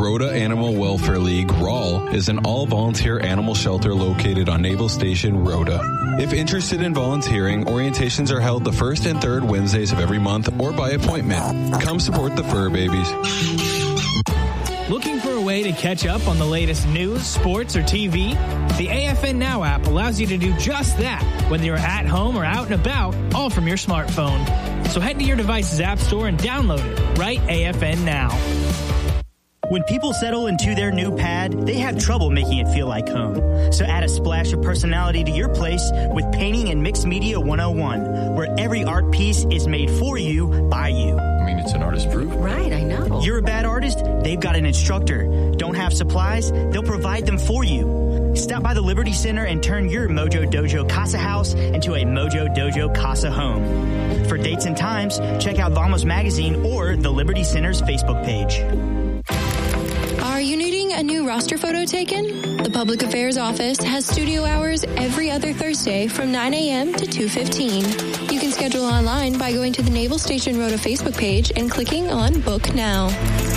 Rhoda Animal Welfare League, RAL, is an all-volunteer animal shelter located on Naval Station, Rhoda. If interested in volunteering, orientations are held the first and third Wednesdays of every month or by appointment. Come support the fur babies. Looking for a way to catch up on the latest news, sports, or TV? The AFN Now app allows you to do just that, whether you're at home or out and about, all from your smartphone. So head to your device's app store and download it. Write AFN Now. When people settle into their new pad, they have trouble making it feel like home. So add a splash of personality to your place with Painting and Mixed Media 101, where every art piece is made for you, by you. I mean, it's an artist proof. Right, I know. You're a bad artist? They've got an instructor. Don't have supplies? They'll provide them for you. Stop by the Liberty Center and turn your Mojo Dojo Casa house into a Mojo Dojo Casa home. For dates and times, check out Vamos Magazine or the Liberty Center's Facebook page. Are you needing a new roster photo taken? The Public Affairs Office has studio hours every other Thursday from 9 a.m. to 2:15. You can schedule online by going to the Naval Station Rhoda Facebook page and clicking on Book Now.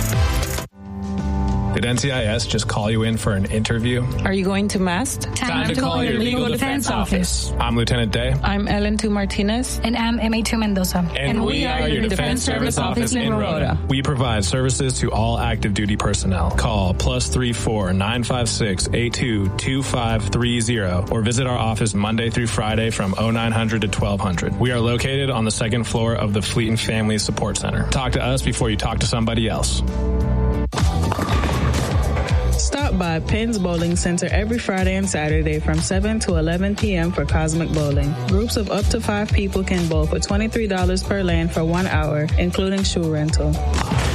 Did NCIS just call you in for an interview? Are you going to MAST? Time to call your legal defense office. I'm Lieutenant Day. I'm Ellen 2 Martinez. And I'm MA2 Mendoza. And we are your Defense Service Office in Rhoda. We provide services to all active duty personnel. Call +34 956 82 2530 or visit our office Monday through Friday from 0900 to 1200. We are located on the second floor of the Fleet and Family Support Center. Talk to us before you talk to somebody else. Stop by Penn's Bowling Center every Friday and Saturday from 7 to 11 p.m. for Cosmic Bowling. Groups of up to 5 people can bowl for $23 per lane for 1 hour, including shoe rental.